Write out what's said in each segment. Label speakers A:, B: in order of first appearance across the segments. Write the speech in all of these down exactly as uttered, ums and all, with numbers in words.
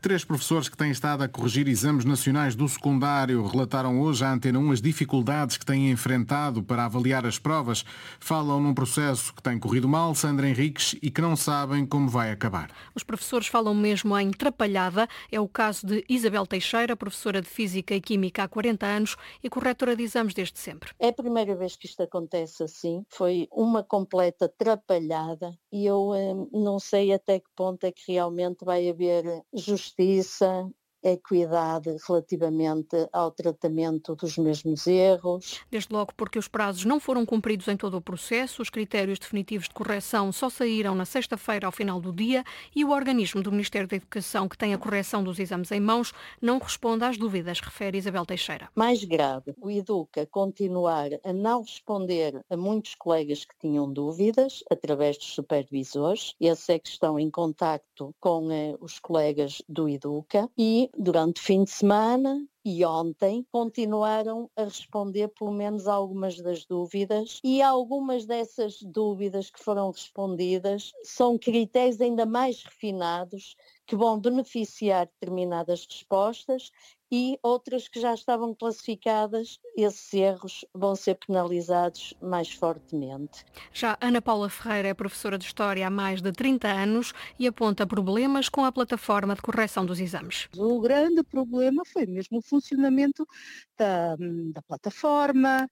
A: Três professores que têm estado a corrigir exames nacionais do secundário relataram hoje à Antena um as dificuldades que têm enfrentado para avaliar as provas. Falam num processo que tem corrido mal, Sandra Henriques, e que não sabem como vai acabar.
B: Os professores falam mesmo em trapalhada. É o caso de Isabel Teixeira, professora de Física e Química há quarenta anos e corretora de exames desde sempre.
C: É a primeira vez que isto acontece assim. Foi uma completa trapalhada e eu eh, não sei até que ponto é que realmente vai haver justiça, equidade relativamente ao tratamento dos mesmos erros.
B: Desde logo porque os prazos não foram cumpridos em todo o processo, os critérios definitivos de correção só saíram na sexta-feira ao final do dia e o organismo do Ministério da Educação que tem a correção dos exames em mãos não responde às dúvidas, refere Isabel Teixeira.
C: Mais grave, o Educa continuar a não responder a muitos colegas que tinham dúvidas através dos supervisores. Esses é que estão em contacto com eh, os colegas do Educa e durante o fim de semana e ontem continuaram a responder pelo menos algumas das dúvidas e algumas dessas dúvidas que foram respondidas são critérios ainda mais refinados que vão beneficiar determinadas respostas e outras que já estavam classificadas, esses erros vão ser penalizados mais fortemente.
B: Já Ana Paula Ferreira é professora de História há mais de trinta anos e aponta problemas com a plataforma de correção dos exames.
D: O grande problema foi mesmo o funcionamento da, da plataforma,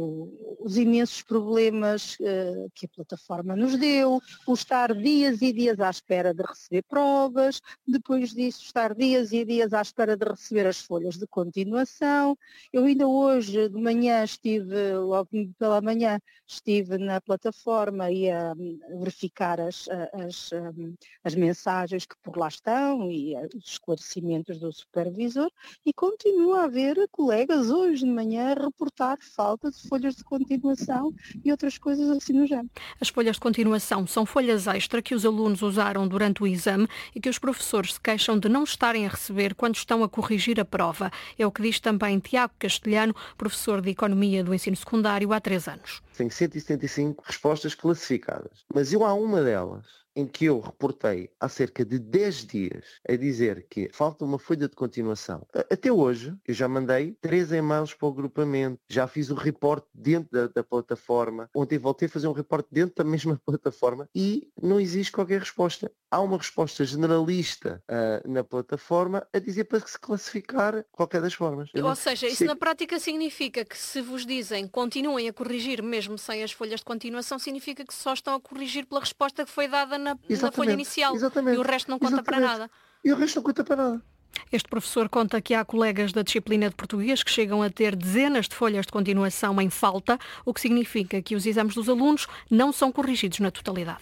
D: o, os imensos problemas uh, que a plataforma nos deu, o estar dias e dias à espera de receber provas, depois disso estar dias e dias à espera de receber as folhas de continuação. Eu ainda hoje de manhã estive, logo pela manhã, estive na plataforma e a, a verificar as, as, as mensagens que por lá estão e os esclarecimentos do supervisor e continua a haver colegas hoje de manhã a reportar falta de folhas de continuação e outras coisas assim no género.
B: As folhas de continuação são folhas extra que os alunos usaram durante o exame e que os professores se queixam de não estarem a receber quando estão a corrigir a prova. É o que diz também Tiago Castelhano, professor de Economia do Ensino Secundário há três anos.
E: Tenho cento e setenta e cinco respostas classificadas, mas eu há uma delas em que eu reportei há cerca de dez dias a dizer que falta uma folha de continuação. Até hoje, eu já mandei três e-mails para o agrupamento, já fiz o reporte dentro da, da plataforma, ontem voltei a fazer um reporte dentro da mesma plataforma e não existe qualquer resposta. Há uma resposta generalista uh, na plataforma a dizer para se classificar qualquer das formas.
B: Ou seja, isso na prática significa que se vos dizem continuem a corrigir mesmo sem as folhas de continuação, significa que só estão a corrigir pela resposta que foi dada na, na folha inicial. Exatamente. E o resto não conta
E: Exatamente.
B: para nada.
E: E o resto não conta para nada.
B: Este professor conta que há colegas da disciplina de português que chegam a ter dezenas de folhas de continuação em falta, o que significa que os exames dos alunos não são corrigidos na totalidade.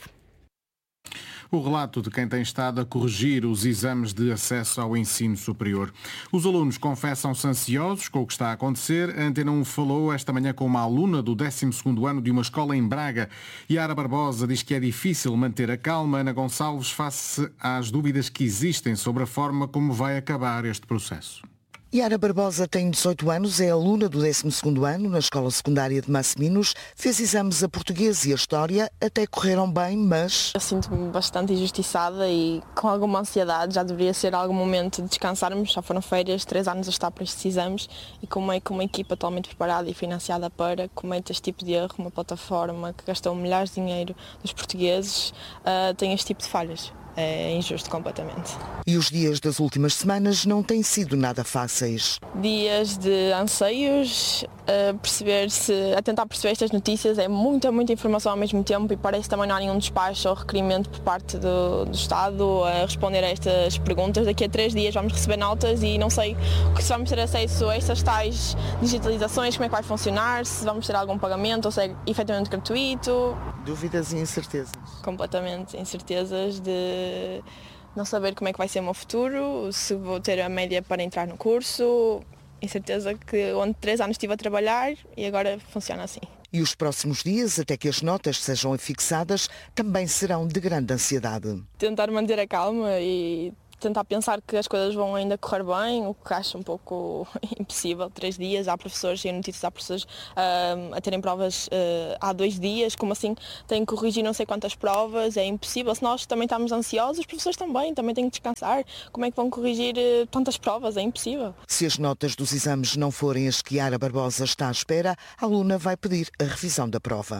A: O relato de quem tem estado a corrigir os exames de acesso ao ensino superior. Os alunos confessam-se ansiosos com o que está a acontecer. A Antena um falou esta manhã com uma aluna do décimo segundo ano de uma escola em Braga. Yara Barbosa diz que é difícil manter a calma. Ana Gonçalves face às dúvidas que existem sobre a forma como vai acabar este processo.
F: Yara Barbosa tem dezoito anos, é aluna do décimo segundo ano na Escola Secundária de Masseminos, fez exames a português e a história, até correram bem, mas...
G: Eu sinto-me bastante injustiçada e com alguma ansiedade, já deveria ser algum momento de descansarmos, já foram férias, três anos a estar para estes exames e como é que uma equipa totalmente preparada e financiada para comete este tipo de erro, uma plataforma que gastou milhares de dinheiro dos portugueses, uh, tem este tipo de falhas. É injusto completamente.
F: E os dias das últimas semanas não têm sido nada fáceis.
G: Dias de anseios, a, perceber se, a tentar perceber estas notícias, é muita, muita informação ao mesmo tempo e parece que também não há nenhum despacho ou requerimento por parte do, do Estado a responder a estas perguntas. Daqui a três dias vamos receber notas e não sei se vamos ter acesso a estas tais digitalizações, como é que vai funcionar, se vamos ter algum pagamento ou se é efetivamente gratuito.
F: Dúvidas e incertezas.
G: Completamente incertezas de não saber como é que vai ser o meu futuro, se vou ter a média para entrar no curso, incerteza que onde três anos estive a trabalhar e agora funciona assim.
F: E os próximos dias, até que as notas sejam fixadas, também serão de grande ansiedade.
G: Tentar manter a calma e tentar pensar que as coisas vão ainda correr bem, o que acho um pouco impossível. Três dias, há professores, e notícias, há professores uh, a terem provas uh, há dois dias, como assim têm que corrigir não sei quantas provas, é impossível. Se nós também estamos ansiosos, os professores também, também têm que descansar. Como é que vão corrigir uh, tantas provas? É impossível.
F: Se as notas dos exames não forem as que Chiara Barbosa está à espera, a aluna vai pedir a revisão da prova.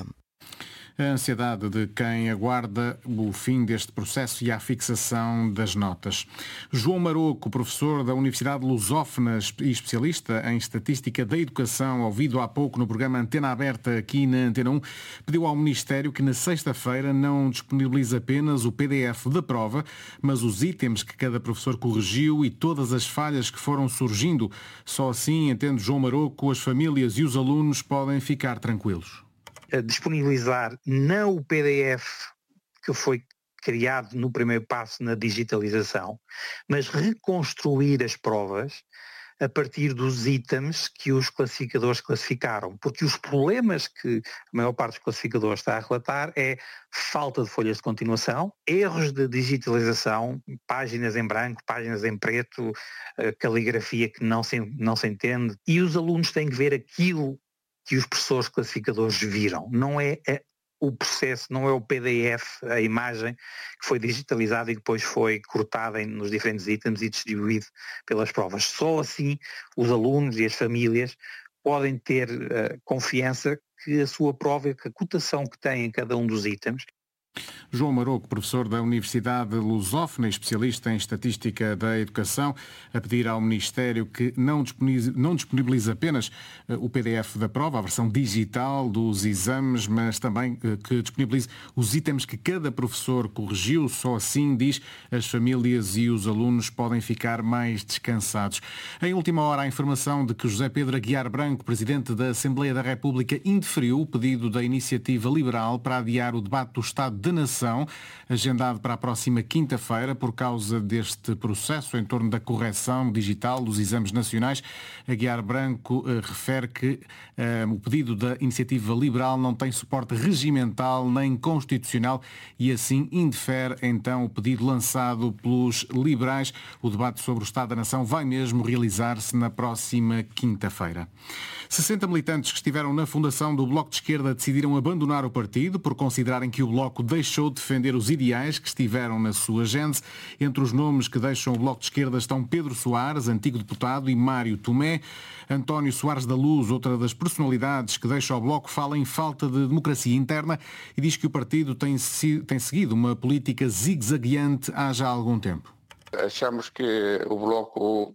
A: A ansiedade de quem aguarda o fim deste processo e a fixação das notas. João Maroco, professor da Universidade Lusófona e especialista em Estatística da Educação, ouvido há pouco no programa Antena Aberta aqui na Antena um, pediu ao Ministério que na sexta-feira não disponibilize apenas o P D F da prova, mas os itens que cada professor corrigiu e todas as falhas que foram surgindo. Só assim, entende João Maroco, as famílias e os alunos podem ficar tranquilos.
H: Disponibilizar não o P D F que foi criado no primeiro passo na digitalização, mas reconstruir as provas a partir dos itens que os classificadores classificaram, porque os problemas que a maior parte dos classificadores está a relatar é falta de folhas de continuação, erros de digitalização, páginas em branco, páginas em preto, caligrafia que não se, não se entende, e os alunos têm que ver aquilo que os professores classificadores viram. Não é a, o processo, não é o P D F, a imagem que foi digitalizada e depois foi cortada em, nos diferentes itens e distribuído pelas provas. Só assim os alunos e as famílias podem ter uh, confiança que a sua prova, que a cotação que tem em cada um dos itens.
A: João Maroco, professor da Universidade Lusófona e especialista em Estatística da Educação, a pedir ao Ministério que não disponibilize, não disponibilize apenas o P D F da prova, a versão digital dos exames, mas também que disponibilize os itens que cada professor corrigiu. Só assim, diz, as famílias e os alunos podem ficar mais descansados. Em última hora, a informação de que José Pedro Aguiar Branco, presidente da Assembleia da República, indeferiu o pedido da Iniciativa Liberal para adiar o debate do Estado da Nação, agendado para a próxima quinta-feira, por causa deste processo em torno da correção digital dos exames nacionais. Aguiar Branco uh, refere que uh, o pedido da Iniciativa Liberal não tem suporte regimental nem constitucional e assim indefere então o pedido lançado pelos liberais. O debate sobre o Estado da Nação vai mesmo realizar-se na próxima quinta-feira. sessenta militantes que estiveram na fundação do Bloco de Esquerda decidiram abandonar o partido por considerarem que o Bloco deixou de defender os ideais que estiveram na sua gênese. Entre os nomes que deixam o Bloco de Esquerda estão Pedro Soares, antigo deputado, e Mário Tomé. António Soares da Luz, outra das personalidades que deixa o Bloco, fala em falta de democracia interna e diz que o partido tem, tem seguido uma política zigue-zagueante há já algum tempo.
I: Achamos que o Bloco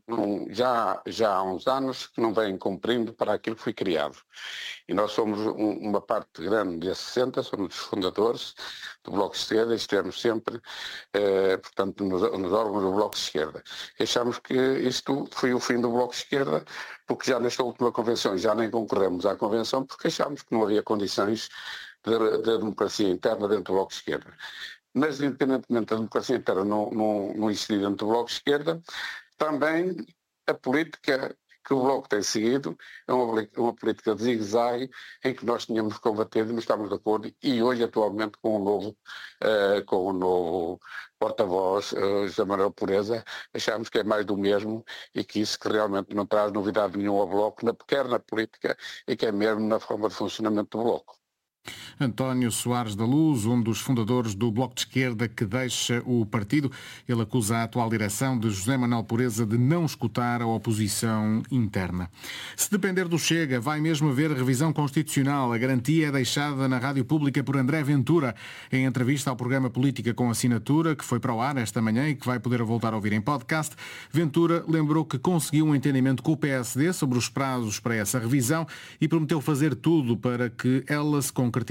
I: já, já há uns anos que não vem cumprindo para aquilo que foi criado. E nós somos um, uma parte grande desses sessenta, somos os fundadores do Bloco de Esquerda e estivemos sempre, eh, portanto, nos, nos órgãos do Bloco de Esquerda. E achamos que isto foi o fim do Bloco de Esquerda, porque já nesta última convenção já nem concorremos à convenção, porque achámos que não havia condições de, de democracia interna dentro do Bloco de Esquerda. Mas, independentemente da democracia interna não, não, não existir dentro do Bloco de Esquerda, também a política que o Bloco tem seguido é uma, uma política de zigue-zague em que nós tínhamos combatido e não estamos de acordo, e hoje, atualmente, com o novo, uh, com o novo porta-voz, uh, José Manuel Pureza, achamos que é mais do mesmo e que isso que realmente não traz novidade nenhuma ao Bloco, quer na política e quer mesmo na forma de funcionamento do Bloco.
A: António Soares da Luz, um dos fundadores do Bloco de Esquerda que deixa o partido. Ele acusa a atual direção de José Manuel Pureza de não escutar a oposição interna. Se depender do Chega, vai mesmo haver revisão constitucional. A garantia é deixada na Rádio Pública por André Ventura. Em entrevista ao programa Política com Assinatura, que foi para o ar esta manhã e que vai poder voltar a ouvir em podcast, Ventura lembrou que conseguiu um entendimento com o P S D sobre os prazos para essa revisão e prometeu fazer tudo para que ela se concretize.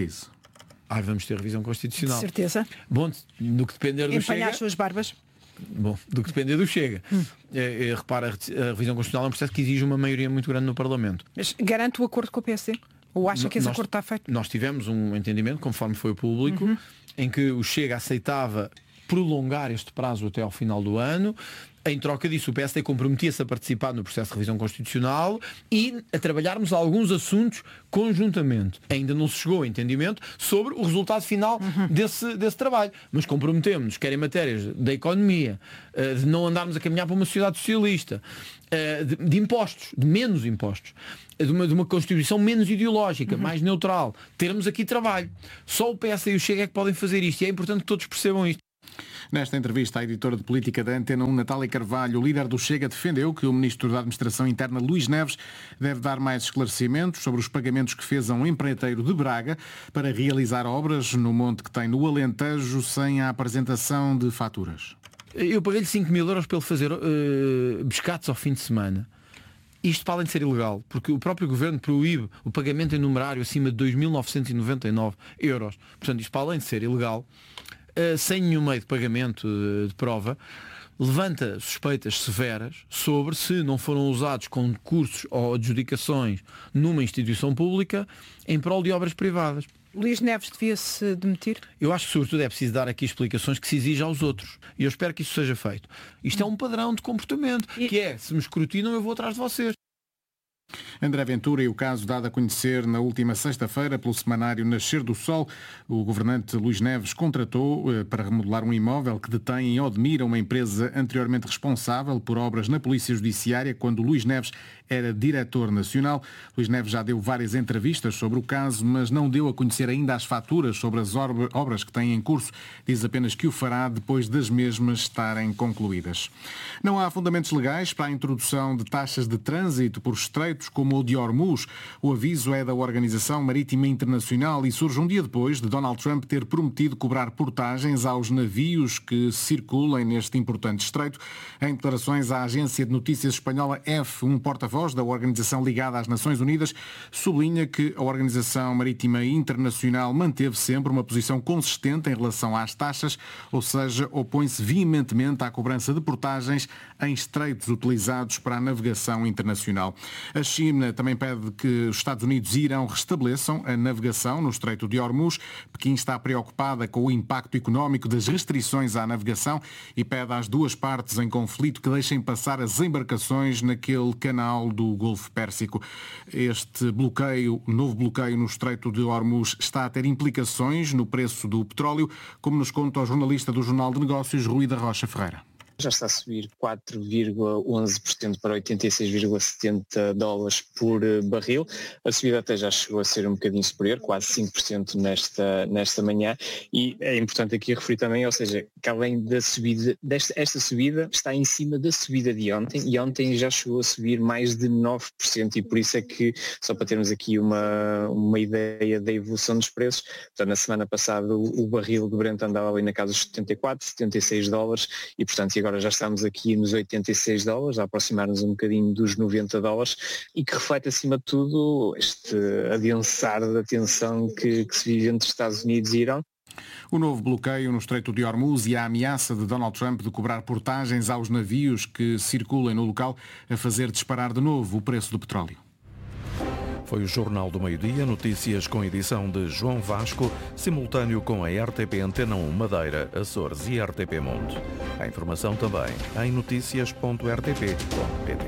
J: Ah, vamos ter revisão constitucional.
K: De certeza.
J: Bom, no que depender do
K: Empanhar
J: Chega...
K: as suas barbas.
J: Bom, do que depender do Chega. Hum. É, é, repara, a revisão constitucional é um processo que exige uma maioria muito grande no Parlamento.
K: Mas garante o acordo com o P S D? Ou acha que esse
J: nós,
K: acordo está feito?
J: Nós tivemos um entendimento, conforme foi o público, uhum. em que o Chega aceitava prolongar este prazo até ao final do ano. Em troca disso, o P S D comprometia-se a participar no processo de revisão constitucional e a trabalharmos alguns assuntos conjuntamente. Ainda não se chegou a entendimento sobre o resultado final uhum. desse, desse trabalho. Mas comprometemos-nos, quer em matérias da economia, de não andarmos a caminhar para uma sociedade socialista, de, de impostos, de menos impostos, de uma, de uma Constituição menos ideológica, uhum. mais neutral. Termos aqui trabalho. Só o P S D e o Chega é que podem fazer isto e é importante que todos percebam isto.
A: Nesta entrevista, a editora de política da Antena um, Natália Carvalho, o líder do Chega, defendeu que o ministro da Administração Interna, Luís Neves, deve dar mais esclarecimentos sobre os pagamentos que fez a um empreiteiro de Braga para realizar obras no monte que tem no Alentejo sem a apresentação de faturas.
J: Eu paguei-lhe cinco mil euros para ele fazer uh, pescados ao fim de semana. Isto para além de ser ilegal, porque o próprio Governo proíbe o pagamento em numerário acima de dois mil novecentos e noventa e nove euros. Portanto, isto para além de ser ilegal, Uh, sem nenhum meio de pagamento uh, de prova, levanta suspeitas severas sobre se não foram usados concursos ou adjudicações numa instituição pública em prol de obras privadas.
K: Luís Neves devia-se demitir?
J: Eu acho que sobretudo é preciso dar aqui explicações que se exigem aos outros. E eu espero que isso seja feito. Isto é um padrão de comportamento, e... que é, se me escrutinam eu vou atrás de vocês.
A: André Ventura e o caso dado a conhecer na última sexta-feira pelo semanário Nascer do Sol. O governante Luís Neves contratou eh, para remodelar um imóvel que detém em Odmira uma empresa anteriormente responsável por obras na Polícia Judiciária quando Luís Neves era diretor nacional. Luís Neves já deu várias entrevistas sobre o caso, mas não deu a conhecer ainda as faturas sobre as obras que tem em curso. Diz apenas que o fará depois das mesmas estarem concluídas. Não há fundamentos legais para a introdução de taxas de trânsito por estreitos como o de Hormuz. O aviso é da Organização Marítima Internacional e surge um dia depois de Donald Trump ter prometido cobrar portagens aos navios que circulem neste importante estreito. Em declarações à agência de notícias espanhola F, um porta-voz da organização ligada às Nações Unidas sublinha que a Organização Marítima Internacional manteve sempre uma posição consistente em relação às taxas, ou seja, opõe-se veementemente à cobrança de portagens em estreitos utilizados para a navegação internacional. A China também pede que os Estados Unidos e Irão restabeleçam a navegação no Estreito de Hormuz. Pequim está preocupada com o impacto económico das restrições à navegação e pede às duas partes em conflito que deixem passar as embarcações naquele canal do Golfo Pérsico. Este bloqueio, novo bloqueio no Estreito de Hormuz está a ter implicações no preço do petróleo, como nos conta o jornalista do Jornal de Negócios, Rui da Rocha Ferreira.
L: Já está a subir quatro vírgula onze por cento para oitenta e seis vírgula setenta dólares por barril. A subida até já chegou a ser um bocadinho superior, quase cinco por cento nesta, nesta manhã. E é importante aqui referir também, ou seja, que além da subida, desta, esta subida está em cima da subida de ontem, e ontem já chegou a subir mais de nove por cento, e por isso é que, só para termos aqui uma, uma ideia da evolução dos preços, portanto, na semana passada o, o barril de Brent andava ali na casa dos setenta e quatro, setenta e seis dólares, e portanto, e agora já estamos aqui nos oitenta e seis dólares, a aproximar-nos um bocadinho dos noventa dólares, e que reflete acima de tudo este adensar da tensão que, que se vive entre Estados Unidos e Irão.
A: O novo bloqueio no Estreito de Hormuz e a ameaça de Donald Trump de cobrar portagens aos navios que circulem no local a fazer disparar de novo o preço do petróleo.
M: Foi o Jornal do Meio-Dia, notícias com edição de João Vasco, simultâneo com a R T P Antena um Madeira, Açores e R T P Monte. A informação também em notícias ponto r t p ponto p t.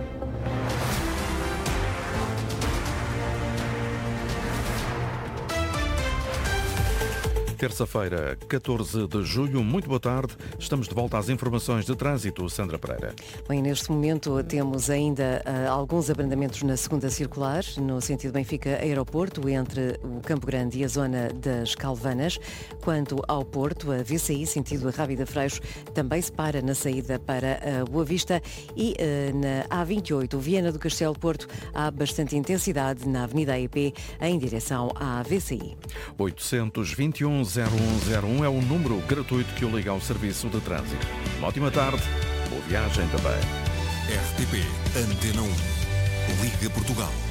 M: Terça-feira, catorze de julho, muito boa tarde. Estamos de volta às informações de trânsito. Sandra Pereira.
N: Bem, neste momento temos ainda uh, alguns abrandamentos na segunda circular, no sentido Benfica-Aeroporto, entre o Campo Grande e a zona das Calvanas. Quanto ao Porto, a V C I, sentido Rábida Freixo, também se para na saída para a Boa Vista, e uh, na A vinte e oito, Viana do Castelo Porto, há bastante intensidade na Avenida A E P em direção à V C I.
M: oitocentos e vinte e um, zero um zero um é o número gratuito que o liga ao serviço de trânsito. Uma ótima tarde, boa viagem também.
O: R T P Antena um, Liga Portugal.